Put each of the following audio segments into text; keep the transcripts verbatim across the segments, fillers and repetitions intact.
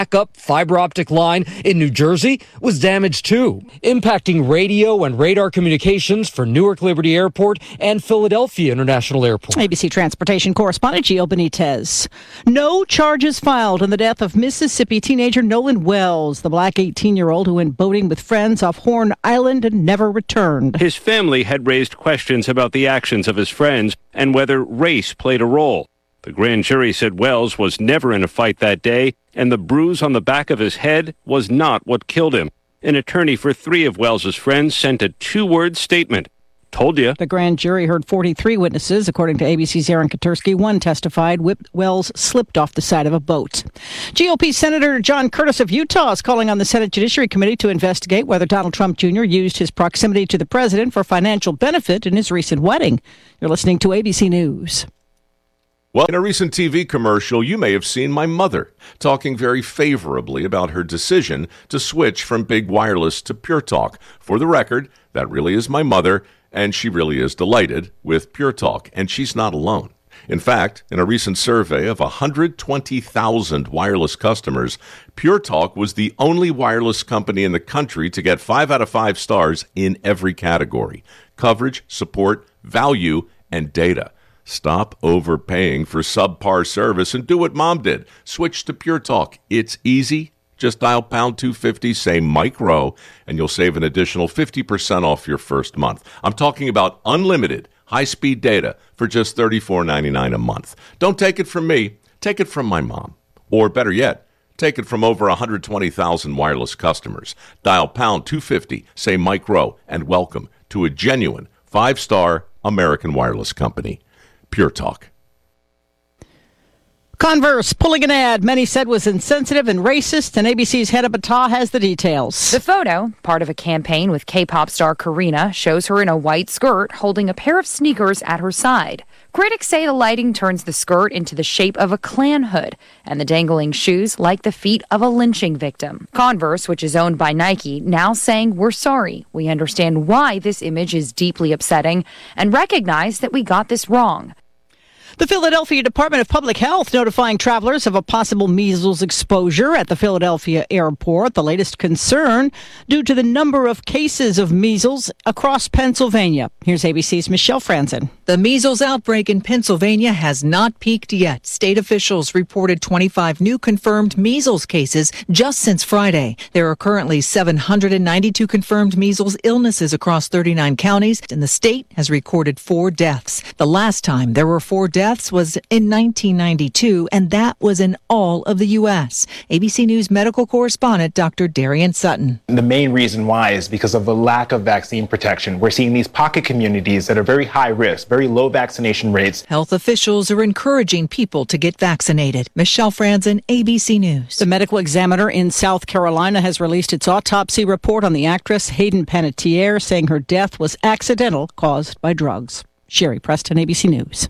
backup fiber optic line in New Jersey was damaged too, impacting radio and radar communications for Newark Liberty Airport and Philadelphia International Airport. A B C transportation correspondent Gio Benitez. No charges filed in the death of Mississippi teenager Nolan Wells, the black eighteen-year-old who went boating with friends off Horn Island and never returned. His family had raised questions about the actions of his friends and whether race played a role. The grand jury said Wells was never in a fight that day, and the bruise on the back of his head was not what killed him. An attorney for three of Wells's friends sent a two-word statement. Told you. The grand jury heard forty-three witnesses. According to A B C's Aaron Katursky, one testified Wells slipped off the side of a boat. G O P Senator John Curtis of Utah is calling on the Senate Judiciary Committee to investigate whether Donald Trump Junior used his proximity to the president for financial benefit in his recent wedding. You're listening to A B C News. Well, in a recent T V commercial, you may have seen my mother talking very favorably about her decision to switch from big wireless to Pure Talk. For the record, that really is my mother, and she really is delighted with Pure Talk, and she's not alone. In fact, in a recent survey of one hundred twenty thousand wireless customers, Pure Talk was the only wireless company in the country to get five out of five stars in every category: coverage, support, value, and data. Stop overpaying for subpar service and do what Mom did. Switch to Pure Talk. It's easy. Just dial pound two fifty, say Mike Rowe, and you'll save an additional fifty percent off your first month. I'm talking about unlimited high-speed data for just thirty-four ninety-nine a month. Don't take it from me. Take it from my mom. Or better yet, take it from over one hundred twenty thousand wireless customers. Dial pound two fifty, say Mike Rowe, and welcome to a genuine five-star American wireless company. Pure Talk. Converse pulling an ad many said was insensitive and racist, and A B C's Hedda Battah has the details. The photo, part of a campaign with K-pop star Karina, shows her in a white skirt holding a pair of sneakers at her side. Critics say the lighting turns the skirt into the shape of a Klan hood, and the dangling shoes like the feet of a lynching victim. Converse, which is owned by Nike, now saying, "We're sorry. We understand why this image is deeply upsetting and recognize that we got this wrong." The Philadelphia Department of Public Health notifying travelers of a possible measles exposure at the Philadelphia airport. The latest concern due to the number of cases of measles across Pennsylvania. Here's A B C's Michelle Franzen. The measles outbreak in Pennsylvania has not peaked yet. State officials reported twenty-five new confirmed measles cases just since Friday. There are currently seven hundred ninety-two confirmed measles illnesses across thirty-nine counties, and the state has recorded four deaths. The last time there were four deaths was in nineteen ninety-two, and that was in all of the U S. A B C News medical correspondent Doctor Darian Sutton. The main reason why is because of the lack of vaccine protection. We're seeing these pocket communities that are very high risk, very low vaccination rates. Health officials are encouraging people to get vaccinated. Michelle Franzen, A B C News. The medical examiner in South Carolina has released its autopsy report on the actress Hayden Panettiere, saying her death was accidental, caused by drugs. Sherry Preston, A B C News.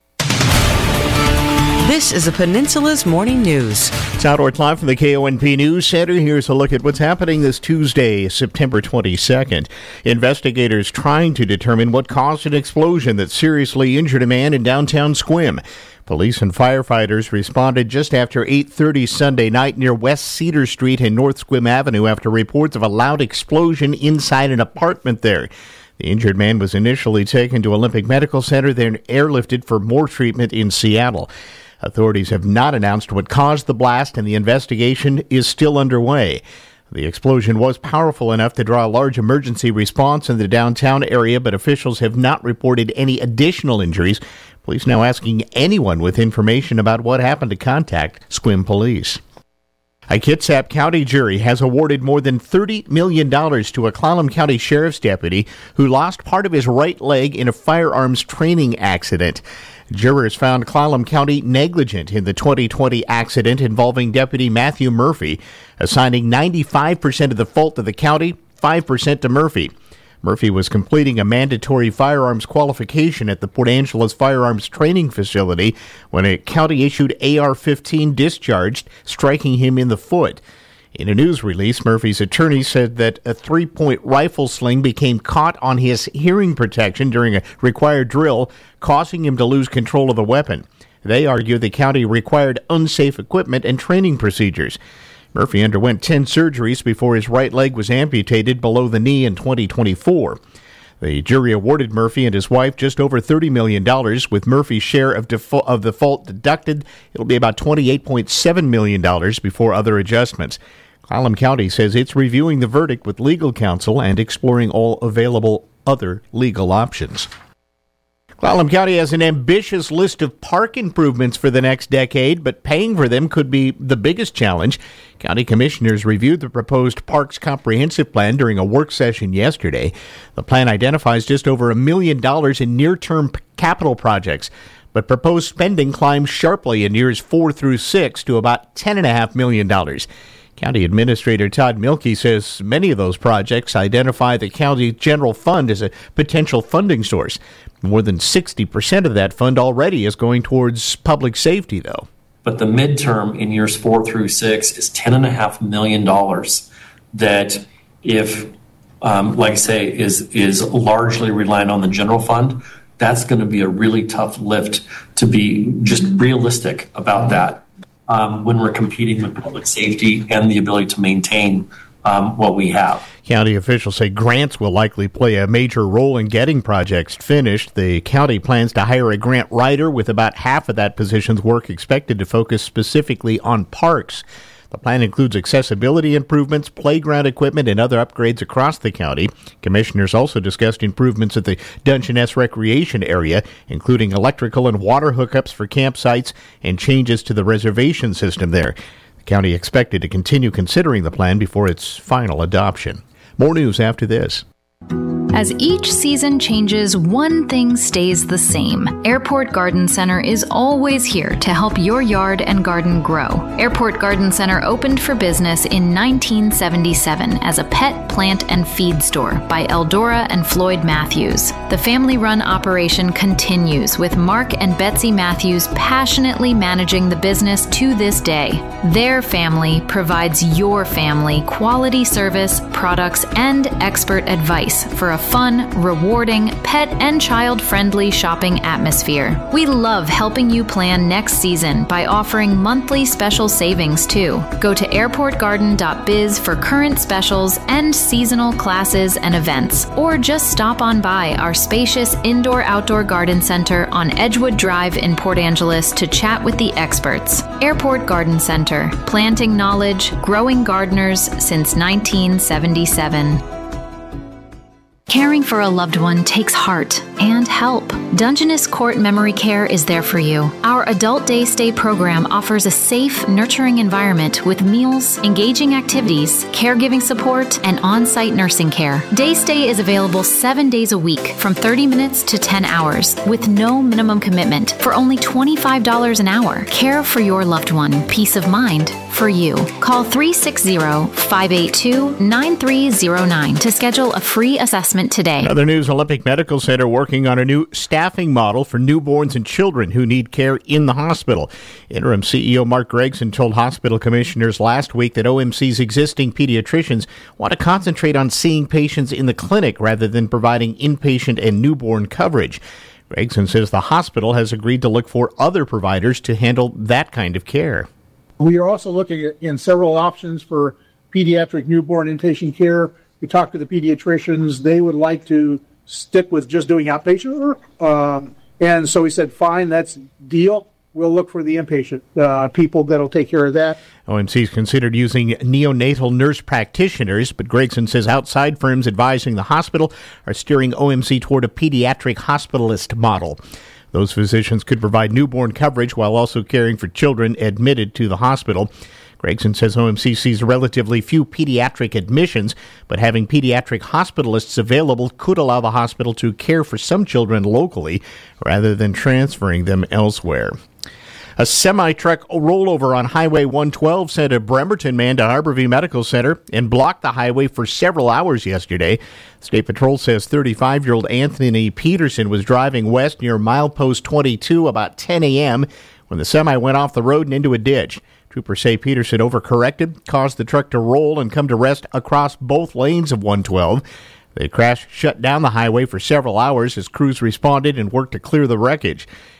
This is the Peninsula's Morning News. It's Outdoors Live from the K O N P News Center. Here's a look at what's happening this Tuesday, September twenty-second. Investigators trying to determine what caused an explosion that seriously injured a man in downtown Sequim. Police and firefighters responded just after eight thirty Sunday night near West Cedar Street and North Sequim Avenue after reports of a loud explosion inside an apartment there. The injured man was initially taken to Olympic Medical Center, then airlifted for more treatment in Seattle. Authorities have not announced what caused the blast, and the investigation is still underway. The explosion was powerful enough to draw a large emergency response in the downtown area, but officials have not reported any additional injuries. Police now asking anyone with information about what happened to contact Sequim Police. A Kitsap County jury has awarded more than thirty million dollars to a Clallam County Sheriff's deputy who lost part of his right leg in a firearms training accident. Jurors found Clallam County negligent in the twenty twenty accident involving Deputy Matthew Murphy, assigning ninety-five percent of the fault to the county, five percent to Murphy. Murphy was completing a mandatory firearms qualification at the Port Angeles Firearms Training Facility when a county-issued A R fifteen discharged, striking him in the foot. In a news release, Murphy's attorney said that a three-point rifle sling became caught on his hearing protection during a required drill, causing him to lose control of the weapon. They argue the county required unsafe equipment and training procedures. Murphy underwent ten surgeries before his right leg was amputated below the knee in twenty twenty-four. The jury awarded Murphy and his wife just over thirty million dollars, with Murphy's share of, defo- of the fault deducted. It'll be about twenty-eight point seven million dollars before other adjustments. Clallam County says it's reviewing the verdict with legal counsel and exploring all available other legal options. Clallam County has an ambitious list of park improvements for the next decade, but paying for them could be the biggest challenge. County commissioners reviewed the proposed Parks Comprehensive Plan during a work session yesterday. The plan identifies just over a million dollars in near-term capital projects, but proposed spending climbs sharply in years four through six to about ten point five million dollars. County Administrator Todd Mielke says many of those projects identify the county general fund as a potential funding source. More than sixty percent of that fund already is going towards public safety, though. But the midterm in years four through six is ten point five million dollars that, if, um, like I say, is, is largely reliant on the general fund, that's going to be a really tough lift to be just realistic about that. Um, when we're competing with public safety and the ability to maintain um, what we have. County officials say grants will likely play a major role in getting projects finished. The county plans to hire a grant writer, with about half of that position's work expected to focus specifically on parks. The plan includes accessibility improvements, playground equipment, and other upgrades across the county. Commissioners also discussed improvements at the Dungeness Recreation Area, including electrical and water hookups for campsites and changes to the reservation system there. The county expected to continue considering the plan before its final adoption. More news after this. As each season changes, one thing stays the same. Airport Garden Center is always here to help your yard and garden grow. Airport Garden Center opened for business in nineteen seventy-seven as a pet, plant, and feed store by Eldora and Floyd Matthews. The family-run operation continues, with Mark and Betsy Matthews passionately managing the business to this day. Their family provides your family quality service, products, and expert advice for a fun, rewarding, pet and child-friendly shopping atmosphere. We love helping you plan next season by offering monthly special savings too. Go to airport garden dot biz for current specials and seasonal classes and events, or just stop on by our spacious indoor-outdoor garden center on Edgewood Drive in Port Angeles to chat with the experts. Airport Garden Center, planting knowledge, growing gardeners since nineteen seventy-seven. Caring for a loved one takes heart and help. Dungeness Court Memory Care is there for you. Our adult day stay program offers a safe, nurturing environment with meals, engaging activities, caregiving support, and on-site nursing care. Day stay is available seven days a week from thirty minutes to ten hours with no minimum commitment for only twenty-five dollars an hour. Care for your loved one. Peace of mind for you. Call three six zero, five eight two, nine three zero nine to schedule a free assessment today. Other news, Olympic Medical Center working on a new staffing model for newborns and children who need care in the hospital. Interim C E O Mark Gregson told hospital commissioners last week that O M C's existing pediatricians want to concentrate on seeing patients in the clinic rather than providing inpatient and newborn coverage. Gregson says the hospital has agreed to look for other providers to handle that kind of care. We are also looking at in several options for pediatric newborn inpatient care. We talked to the pediatricians. They would like to stick with just doing outpatient work. Um, and so we said, fine, that's deal. We'll look for the inpatient uh, people that'll take care of that. O M C's considered using neonatal nurse practitioners, but Gregson says outside firms advising the hospital are steering O M C toward a pediatric hospitalist model. Those physicians could provide newborn coverage while also caring for children admitted to the hospital. Gregson says O M C sees relatively few pediatric admissions, but having pediatric hospitalists available could allow the hospital to care for some children locally rather than transferring them elsewhere. A semi-truck rollover on Highway one twelve sent a Bremerton man to Harborview Medical Center and blocked the highway for several hours yesterday. State Patrol says thirty-five-year-old Anthony Peterson was driving west near milepost twenty-two about ten a.m. when the semi went off the road and into a ditch. Troopers say Peterson overcorrected, caused the truck to roll and come to rest across both lanes of one twelve. The crash shut down the highway for several hours as crews responded and worked to clear the wreckage.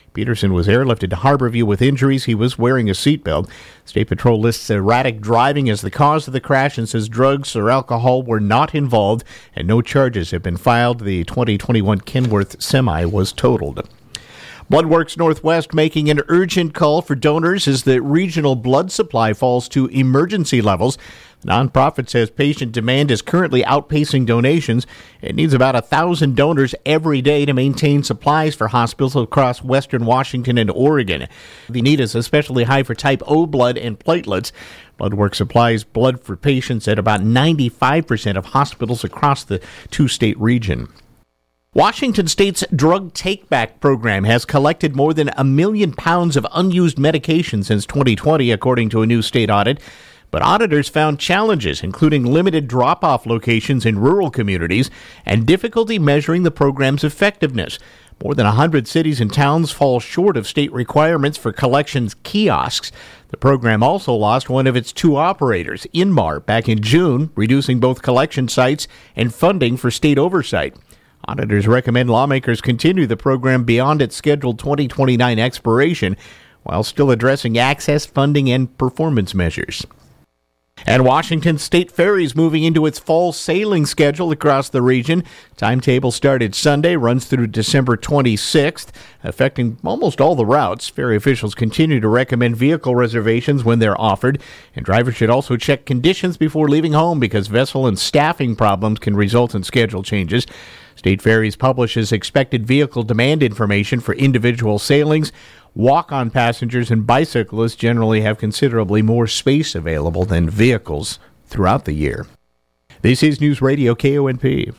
Peterson was airlifted to Harborview with injuries. He was wearing a seatbelt. State Patrol lists erratic driving as the cause of the crash and says drugs or alcohol were not involved and no charges have been filed. The twenty twenty-one Kenworth semi was totaled. Bloodworks Northwest making an urgent call for donors as the regional blood supply falls to emergency levels. The nonprofit says patient demand is currently outpacing donations. It needs about one thousand donors every day to maintain supplies for hospitals across western Washington and Oregon. The need is especially high for type O blood and platelets. Bloodworks supplies blood for patients at about ninety-five percent of hospitals across the two-state region. Washington State's drug take-back program has collected more than a million pounds of unused medication since twenty twenty, according to a new state audit. But auditors found challenges, including limited drop-off locations in rural communities and difficulty measuring the program's effectiveness. More than one hundred cities and towns fall short of state requirements for collections kiosks. The program also lost one of its two operators, Inmar, back in June, reducing both collection sites and funding for state oversight. Auditors recommend lawmakers continue the program beyond its scheduled twenty twenty-nine expiration, while still addressing access, funding, and performance measures. And Washington State Ferries moving into its fall sailing schedule across the region. Timetable started Sunday, runs through December twenty-sixth, affecting almost all the routes. Ferry officials continue to recommend vehicle reservations when they're offered, and drivers should also check conditions before leaving home because vessel and staffing problems can result in schedule changes. State Ferries publishes expected vehicle demand information for individual sailings. Walk-on passengers and bicyclists generally have considerably more space available than vehicles throughout the year. This is News Radio K O N P.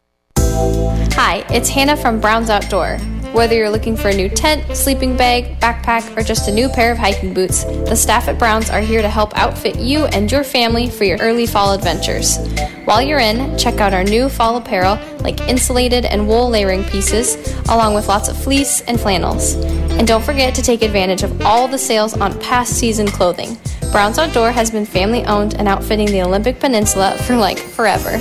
Hi, it's Hannah from Brown's Outdoor. Whether you're looking for a new tent, sleeping bag, backpack, or just a new pair of hiking boots, the staff at Brown's are here to help outfit you and your family for your early fall adventures. While you're in, check out our new fall apparel like insulated and wool layering pieces, along with lots of fleece and flannels. And don't forget to take advantage of all the sales on past season clothing. Brown's Outdoor has been family owned and outfitting the Olympic Peninsula for like forever.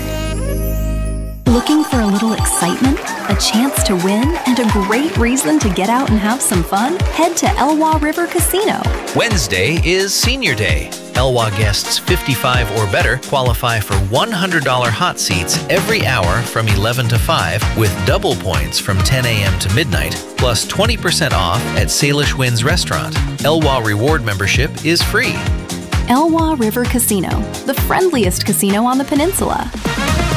Looking for a little excitement, a chance to win, and a great reason to get out and have some fun? Head to Elwha River Casino. Wednesday is Senior Day. Elwha guests fifty-five or better qualify for one hundred dollars hot seats every hour from eleven to five with double points from ten a.m. to midnight, plus twenty percent off at Salish Winds Restaurant. Elwha Reward membership is free. Elwha River Casino, the friendliest casino on the peninsula.